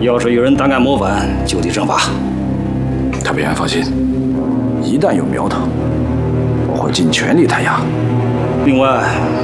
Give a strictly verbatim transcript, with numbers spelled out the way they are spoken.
要是有人胆敢谋反，就地正法。 太平员放心，一旦有苗头，我会尽全力弹压。 另外，